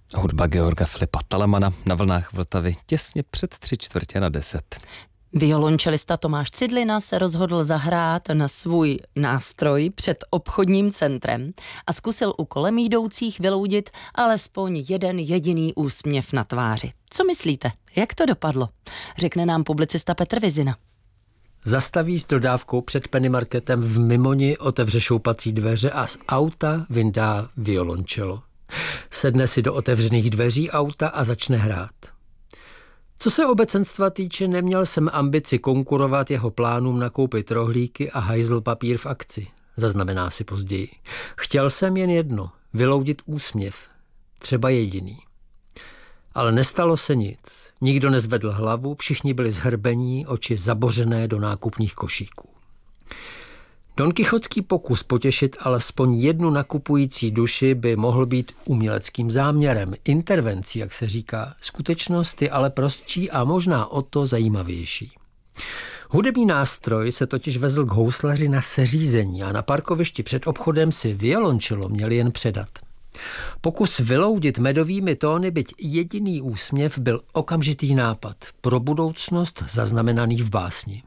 Hudba Georga Filipa Talamana na vlnách Vltavy těsně před 9:45. Violončelista Tomáš Cidlina se rozhodl zahrát na svůj nástroj před obchodním centrem a zkusil u kolem jdoucích vyloudit alespoň jeden jediný úsměv na tváři. Co myslíte? Jak to dopadlo? Řekne nám publicista Petr Vizina. Zastaví s dodávkou před Pennymarketem v Mimoni, otevře šoupací dveře a z auta vyndá violončelo. Sedne si do otevřených dveří auta a začne hrát. Co se obecenstva týče, neměl jsem ambici konkurovat jeho plánům nakoupit rohlíky a hajzl papír v akci, zaznamená si později. Chtěl jsem jen jedno, vyloudit úsměv, třeba jediný. Ale nestalo se nic, nikdo nezvedl hlavu, všichni byli zhrbení, oči zabořené do nákupních košíků. Don Kichotský pokus potěšit alespoň jednu nakupující duši by mohl být uměleckým záměrem, intervencí, jak se říká. Skutečnost je ale prostší a možná o to zajímavější. Hudební nástroj se totiž vezl k houslaři na seřízení a na parkovišti před obchodem si violončelo měli jen předat. Pokus vyloudit medovými tóny byť jediný úsměv byl okamžitý nápad pro budoucnost zaznamenaný v básni.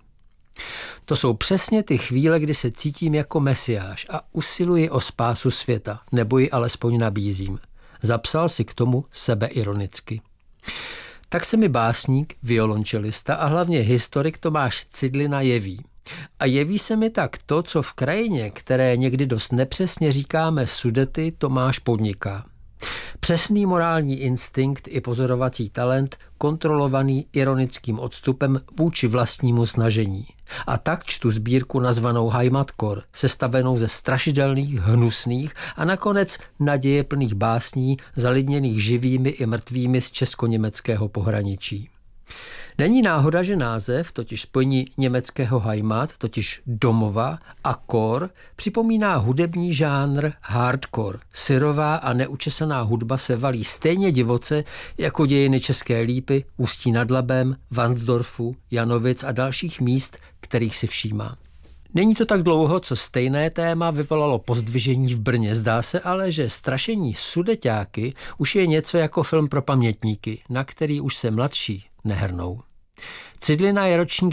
To jsou přesně ty chvíle, kdy se cítím jako mesiáš a usiluji o spásu světa, nebo ji alespoň nabízím. Zapsal si k tomu sebeironicky. Tak se mi básník, violončelista a hlavně historik Tomáš Cidlina jeví. A jeví se mi tak to, co v krajině, které někdy dost nepřesně říkáme Sudety, Tomáš podniká. Přesný morální instinkt i pozorovací talent, kontrolovaný ironickým odstupem vůči vlastnímu snažení. A tak čtu sbírku nazvanou Heimatkor, sestavenou ze strašidelných, hnusných a nakonec nadějeplných básní, zalidněných živými i mrtvými z česko-německého pohraničí. Není náhoda, že název, totiž spojení německého Heimat, totiž domova, a kor, připomíná hudební žánr hardcore. Syrová a neučesaná hudba se valí stejně divoce jako dějiny České Lípy, Ústí nad Labem, Varnsdorfu, Janovic a dalších míst, kterých si všímá. Není to tak dlouho, co stejné téma vyvolalo pozdvižení v Brně. Zdá se ale, že strašení sudeťáky už je něco jako film pro pamětníky, na který už se mladší nehrnou. Cidlina je ročník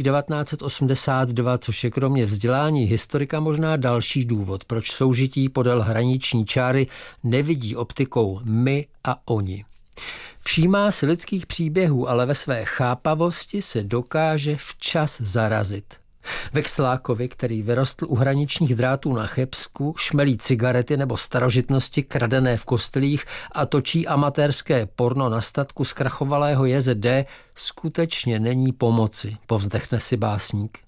1982, což je kromě vzdělání historika možná další důvod, proč soužití podél hraniční čáry nevidí optikou my a oni. Všímá si lidských příběhů, ale ve své chápavosti se dokáže včas zarazit. Vexlákovi, který vyrostl u hraničních drátů na Chebsku, šmelí cigarety nebo starožitnosti kradené v kostelích a točí amatérské porno na statku zkrachovalého JZD, skutečně není pomoci, povzdechne si básník.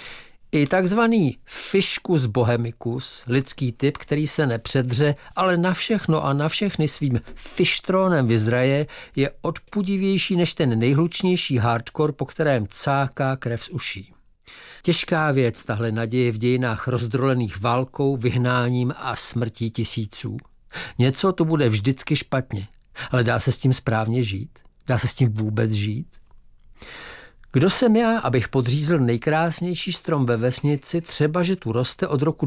I takzvaný Fiškus bohemicus, lidský typ, který se nepředře, ale na všechno a na všechny svým fištrónem vyzraje, je odpudivější než ten nejhlučnější hardcore, po kterém cáká krev z uší. Těžká věc tahle naděje v dějinách rozdrolených válkou, vyhnáním a smrtí tisíců. Něco to bude vždycky špatně, ale dá se s tím správně žít? Dá se s tím vůbec žít? Kdo jsem já, abych podřízl nejkrásnější strom ve vesnici, třeba že tu roste od roku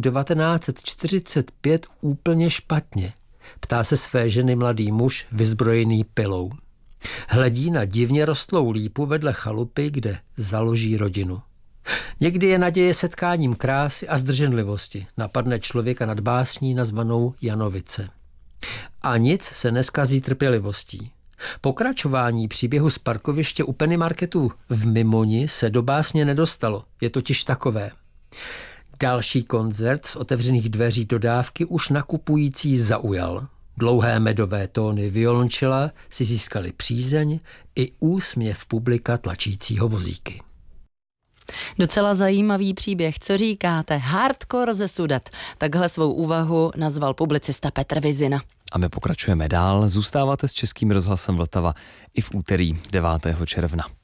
1945 úplně špatně? Ptá se své ženy mladý muž vyzbrojený pilou. Hledí na divně rostlou lípu vedle chalupy, kde založí rodinu. Někdy je naděje setkáním krásy a zdrženlivosti. Napadne člověka nad básní nazvanou Janovice. A nic se neskazí trpělivostí. Pokračování příběhu z parkoviště u Pennymarketu v Mimoni se do básně nedostalo. Je totiž takové. Další koncert z otevřených dveří dodávky už nakupující zaujal. Dlouhé medové tóny violončela si získaly přízeň i úsměv publika tlačícího vozíky. Docela zajímavý příběh, co říkáte? Hardcore ze Sudet. Takhle svou úvahu nazval publicista Petr Vizina. A my pokračujeme dál. Zůstáváte s Českým rozhlasem Vltava i v úterý 9. června.